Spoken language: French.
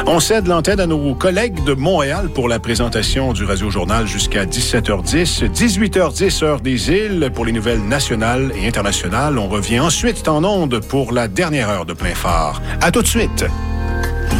On cède l'antenne à nos collègues de Montréal pour la présentation du Radio-Journal jusqu'à 17h10. 18h10, heure des îles, pour les nouvelles nationales et internationales. On revient ensuite en ondes pour la dernière heure de plein phare. À tout de suite!